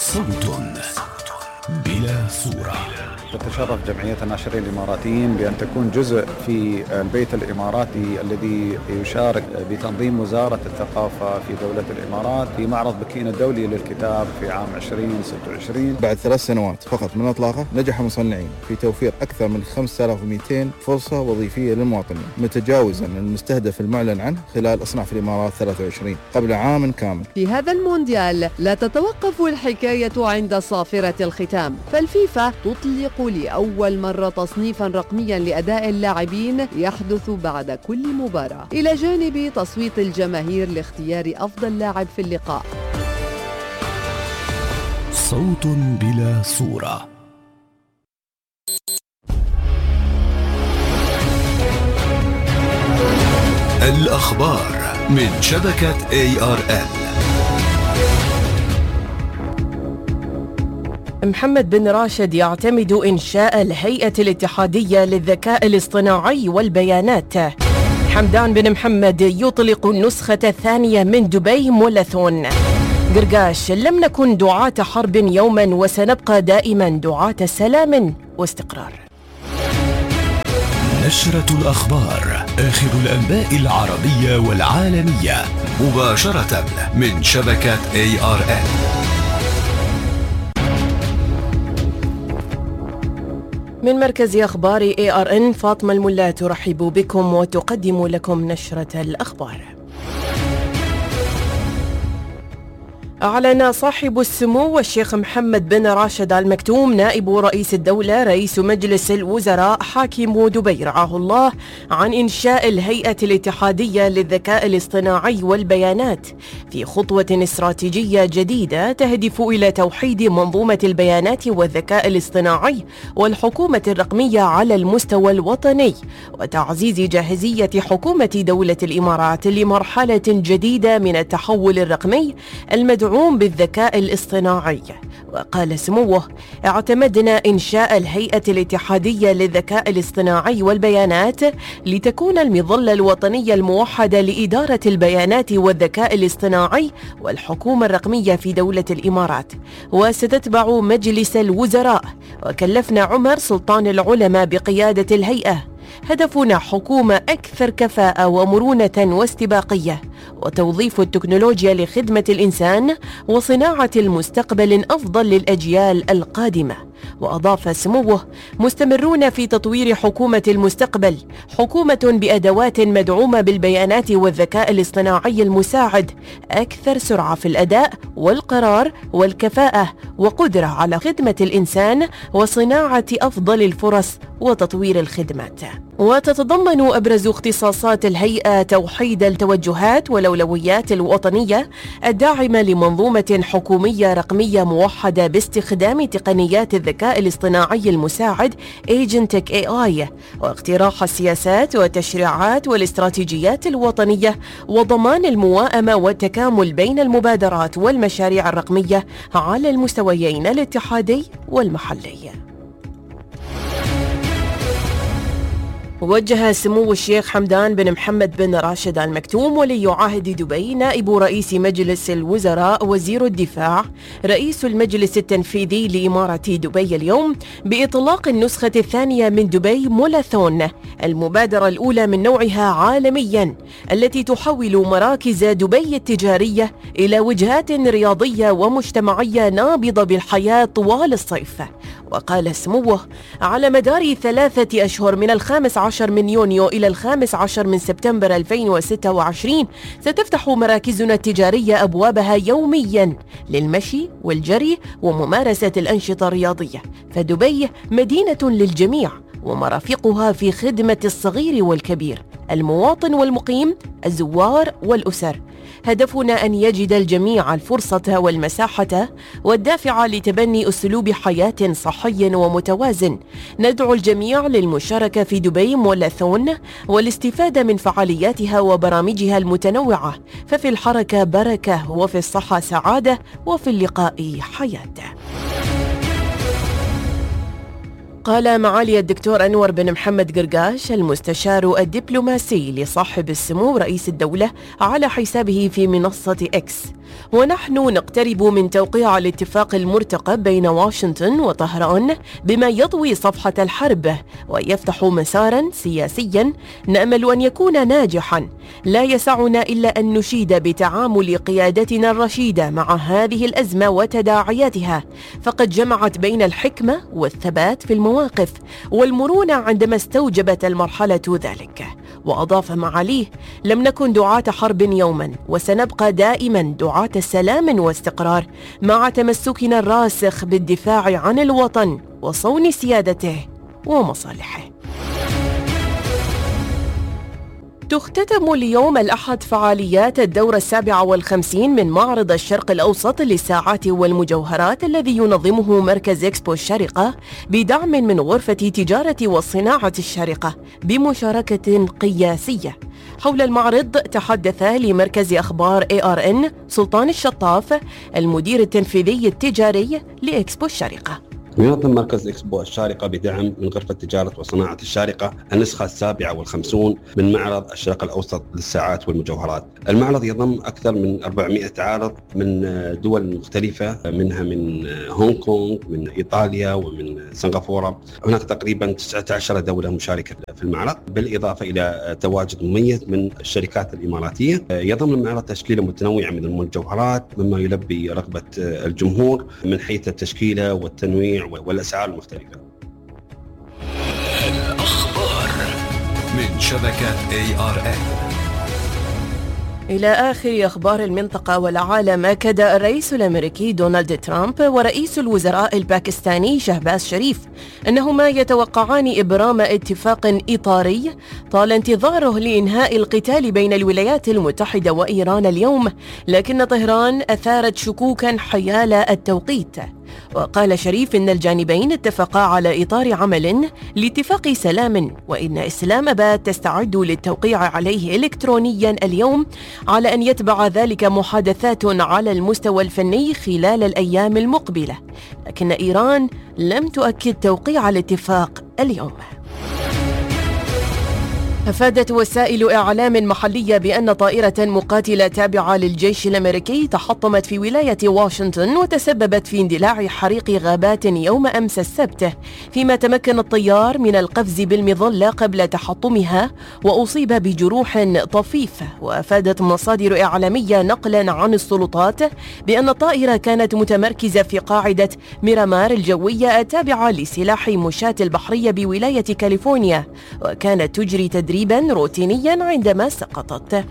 صوت بلا صورة. تتشرف جمعية الناشرين الإماراتيين بأن تكون جزء في البيت الإماراتي الذي يشارك بتنظيم وزارة الثقافة في دولة الإمارات في معرض بكين الدولي للكتاب في عام 2026. بعد 3 سنوات فقط من إطلاقه نجح مصنعين في توفير أكثر من 5200 فرصة وظيفية للمواطنين، متجاوزا المستهدف المعلن عنه خلال إصنع في الإمارات 23 قبل عام كامل. في هذا المونديال لا تتوقف الحكاية عند صافرة الختام، فالفيفا تطلق لأول مرة تصنيفا رقميا لأداء اللاعبين يحدث بعد كل مباراة، إلى جانب تصويت الجماهير لاختيار أفضل لاعب في اللقاء. صوت بلا صورة. الأخبار من شبكة ARN. محمد بن راشد يعتمد إنشاء الهيئة الاتحادية للذكاء الاصطناعي والبيانات. حمدان بن محمد يطلق النسخة الثانية من دبي ماراثون. قرقاش: لم نكن دعاة حرب يوما وسنبقى دائما دعاة سلام واستقرار. نشرة الأخبار، آخر الأنباء العربية والعالمية مباشرة من شبكة ARN. من مركز أخبار ARN فاطمة الملا ترحب بكم وتقدم لكم نشرة الأخبار. أعلن صاحب السمو الشيخ محمد بن راشد آل مكتوم نائب رئيس الدولة رئيس مجلس الوزراء حاكم دبي رعاه الله عن إنشاء الهيئة الاتحادية للذكاء الاصطناعي والبيانات في خطوة استراتيجية جديدة تهدف إلى توحيد منظومة البيانات والذكاء الاصطناعي والحكومة الرقمية على المستوى الوطني، وتعزيز جاهزية حكومة دولة الإمارات لمرحلة جديدة من التحول الرقمي المدعوم بالذكاء الاصطناعي. وقال سموه: اعتمدنا إنشاء الهيئة الاتحادية للذكاء الاصطناعي والبيانات لتكون المظلة الوطنية الموحدة لإدارة البيانات والذكاء الاصطناعي والحكومة الرقمية في دولة الإمارات، وستتبع مجلس الوزراء. وكلفنا عمر سلطان العلماء بقيادة الهيئة. هدفنا حكومة أكثر كفاءة ومرونة واستباقية، وتوظيف التكنولوجيا لخدمة الإنسان وصناعة المستقبل أفضل للأجيال القادمة. وأضاف سموه: مستمرون في تطوير حكومة المستقبل، حكومة بأدوات مدعومة بالبيانات والذكاء الاصطناعي المساعد، أكثر سرعة في الأداء والقرار والكفاءة، وقدرة على خدمة الإنسان وصناعة أفضل الفرص وتطوير الخدمات. وتتضمن أبرز اختصاصات الهيئة توحيد التوجهات والأولويات الوطنية الداعمة لمنظومة حكومية رقمية موحدة باستخدام تقنيات الذكاء الاصطناعي المساعد Agentic AI، واقتراح السياسات والتشريعات والاستراتيجيات الوطنية، وضمان الموائمة والتكامل بين المبادرات والمشاريع الرقمية على المستويين الاتحادي والمحلي. وجه سمو الشيخ حمدان بن محمد بن راشد آل مكتوم ولي عهد دبي نائب رئيس مجلس الوزراء وزير الدفاع رئيس المجلس التنفيذي لإمارة دبي اليوم بإطلاق النسخة الثانية من دبي ماراثون، المبادرة الأولى من نوعها عالميا التي تحول مراكز دبي التجارية إلى وجهات رياضية ومجتمعية نابضة بالحياة طوال الصيف. وقال سموه: على مدار 3 أشهر من 15 من يونيو إلى 15 من سبتمبر 2026 ستفتح مراكزنا التجارية أبوابها يوميا للمشي والجري وممارسة الأنشطة الرياضية، فدبي مدينة للجميع ومرافقها في خدمة الصغير والكبير، المواطن والمقيم، الزوار والأسر. هدفنا أن يجد الجميع الفرصة والمساحة والدافع لتبني أسلوب حياة صحي ومتوازن. ندعو الجميع للمشاركة في دبي ماراثون والاستفادة من فعالياتها وبرامجها المتنوعة، ففي الحركة بركة، وفي الصحة سعادة، وفي اللقاء حياة. قال معالي الدكتور أنور بن محمد قرقاش المستشار الدبلوماسي لصاحب السمو رئيس الدولة على حسابه في منصة إكس: ونحن نقترب من توقيع الاتفاق المرتقب بين واشنطن وطهران بما يضوي صفحة الحرب ويفتح مسارا سياسيا نأمل أن يكون ناجحا. لا يسعنا إلا أن نشيد بتعامل قيادتنا الرشيدة مع هذه الأزمة وتداعياتها، فقد جمعت بين الحكمة والثبات في المواقف والمرونة عندما استوجبت المرحلة ذلك. وأضاف معاليه: لم نكن دعاة حرب يوما، وسنبقى دائما دعاة سلام واستقرار مع تمسكنا الراسخ بالدفاع عن الوطن وصون سيادته ومصالحه. تختتم اليوم الأحد فعاليات الدورة 57 من معرض الشرق الأوسط للساعات والمجوهرات الذي ينظمه مركز إكسبو الشارقة بدعم من غرفة تجارة والصناعة الشارقة بمشاركة قياسية. حول المعرض تحدث لمركز أخبار ARN سلطان الشطاف المدير التنفيذي التجاري لإكسبو الشارقة. ينظم مركز إكسبو الشارقة بدعم من غرفة تجارة وصناعة الشارقة النسخة 57 من معرض الشرق الأوسط للساعات والمجوهرات. المعرض يضم أكثر من 400 عارض من دول مختلفة، منها من هونغ كونغ، من إيطاليا، ومن سنغافورة. هناك تقريبا 19 دولة مشاركة في المعرض، بالإضافة إلى تواجد مميز من الشركات الإماراتية. يضم المعرض تشكيلة متنوعة من المجوهرات مما يلبي رغبة الجمهور من حيث التشكيلة والتنويع والأسعار المختلفة. الأخبار من شبكة ARN. إلى آخر أخبار المنطقة والعالم، أكد الرئيس الأمريكي دونالد ترامب ورئيس الوزراء الباكستاني شهباز شريف أنهما يتوقعان إبرام اتفاق إطاري طال انتظاره لإنهاء القتال بين الولايات المتحدة وإيران اليوم، لكن طهران أثارت شكوكا حيال التوقيت. وقال شريف إن الجانبين اتفقا على إطار عمل لاتفاق سلام، وإن إسلام آباد تستعد للتوقيع عليه إلكترونيا اليوم، على أن يتبع ذلك محادثات على المستوى الفني خلال الأيام المقبلة، لكن إيران لم تؤكد توقيع الاتفاق اليوم. أفادت وسائل إعلام محلية بأن طائرة مقاتلة تابعة للجيش الأمريكي تحطمت في ولاية واشنطن وتسببت في اندلاع حريق غابات يوم أمس السبت، فيما تمكن الطيار من القفز بالمظلة قبل تحطمها وأصيب بجروح طفيفة. وأفادت مصادر إعلامية نقلا عن السلطات بأن الطائرة كانت متمركزة في قاعدة ميرامار الجوية التابعة لسلاح مشاة البحرية بولاية كاليفورنيا، وكانت تجري تدريبا روتينيا عندما سقطت.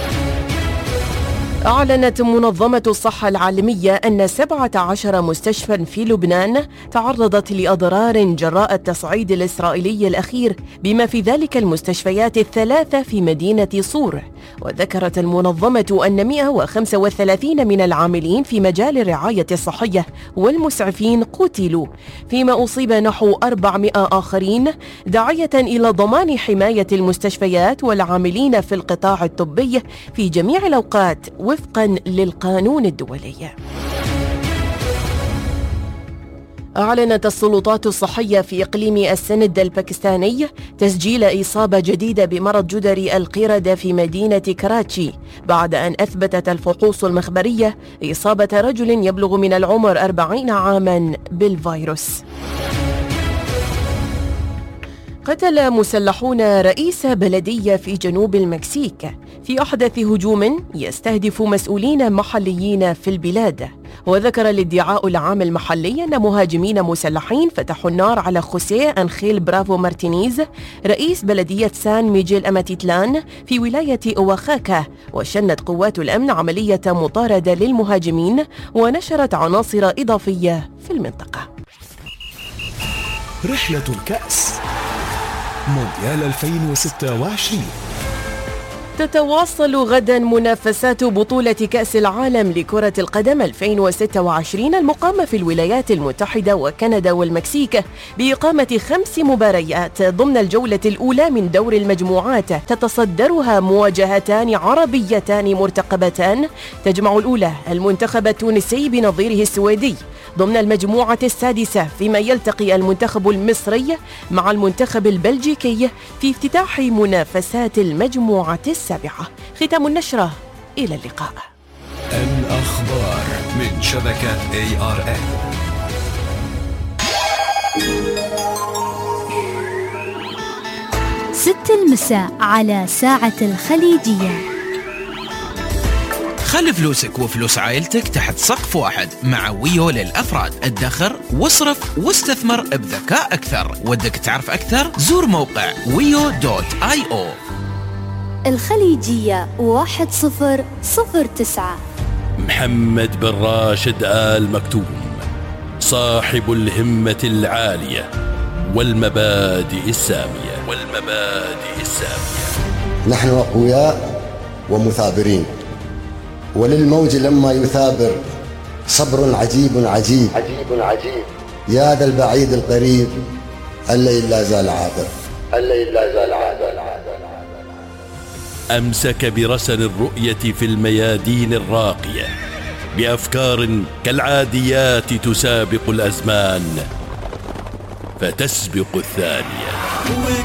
أعلنت منظمة الصحة العالمية أن 17 مستشفى في لبنان تعرضت لأضرار جراء التصعيد الإسرائيلي الأخير، بما في ذلك المستشفيات الثلاثة في مدينة صور. وذكرت المنظمة أن 135 من العاملين في مجال الرعاية الصحية والمسعفين قتلوا، فيما أصيب نحو 400 آخرين، داعية إلى ضمان حماية المستشفيات والعاملين في القطاع الطبي في جميع الأوقات وفقا للقانون الدولي. أعلنت السلطات الصحية في إقليم السند الباكستاني تسجيل إصابة جديدة بمرض جدري القردة في مدينة كراتشي، بعد أن أثبتت الفحوص المخبرية إصابة رجل يبلغ من العمر 40 عاما بالفيروس. قتل مسلحون رئيس بلدية في جنوب المكسيك في أحدث هجوم يستهدف مسؤولين محليين في البلاد. وذكر الادعاء العام المحلي أن مهاجمين مسلحين فتحوا النار على خوسيه أنخيل برافو مارتينيز رئيس بلدية سان ميجيل أماتيتلان في ولاية أواخاكا، وشنت قوات الأمن عملية مطاردة للمهاجمين ونشرت عناصر إضافية في المنطقة. رحلة الكأس مونديال 2026. تتواصل غدا منافسات بطولة كأس العالم لكرة القدم 2026 المقامة في الولايات المتحدة وكندا والمكسيك بإقامة 5 مباريات ضمن الجولة الأولى من دور المجموعات، تتصدرها مواجهتان عربيتان مرتقبتان تجمع الأولى المنتخب التونسي بنظيره السويدي، ضمن المجموعة السادسة، فيما يلتقي المنتخب المصري مع المنتخب البلجيكي في افتتاح منافسات المجموعة السابعة. ختام النشرة، إلى اللقاء. الأخبار من شبكة ARN. 6 المساء على ساعة الخليجية. خلي فلوسك وفلوس عائلتك تحت سقف واحد مع ويو للأفراد. ادخر واصرف واستثمر بذكاء أكثر. ودك تعرف أكثر؟ زور موقع wiyo.io. الخليجية 1009. محمد بن راشد آل مكتوم، صاحب الهمة العالية والمبادئ السامية. نحن أقوياء ومثابرين، وللموج لما يثابر صبر عجيب عجيب يا ذا البعيد القريب الليل لا زال عابر. أمسك برسن الرؤية في الميادين الراقية بأفكار كالعاديات تسابق الأزمان فتسبق الثانية.